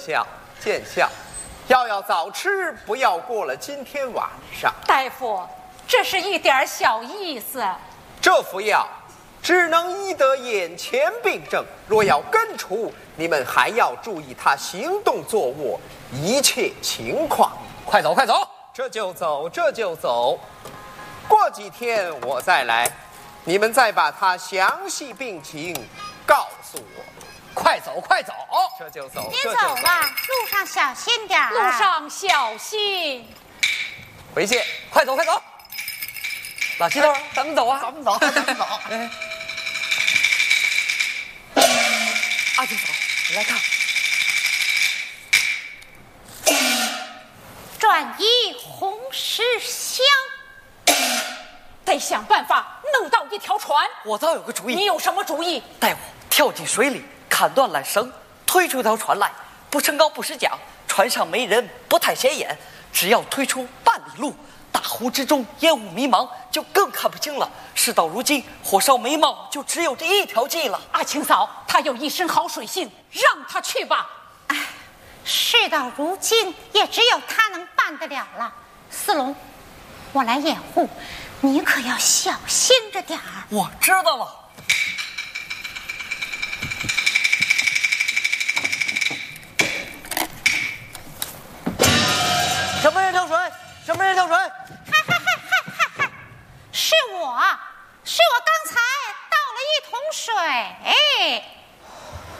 笑，见笑。要早吃，不要过了今天晚上。 大夫，这是一点小意思。 这副药只能医得眼前病症，若要根除，你们还要注意他行动坐卧一切情况。 快走，快走！ 这就走，这就走。过几天我再来，你们再把他详细病情告诉我。 快走，快走！ 这就走， 别走了，路上小心点儿。 路上小心。 回见。 快走，快走！老西头，咱们走啊！ 咱们走，咱们走。 阿金嫂，你来看。 转移红石乡， 得想办法弄到一条船。 我倒有个主意。 你有什么主意？ 带我跳进水里，砍断缆绳，推出条船来，不升高不失桨，船上没人，不太显眼，只要推出半里路，大湖之中烟雾迷茫，就更看不清了。事到如今，火烧眉毛就只有这一条计了。 阿青嫂，他有一身好水性，让他去吧。 事到如今，也只有他能办得了了。四龙，我来掩护，你可要小心着点儿。 我知道了。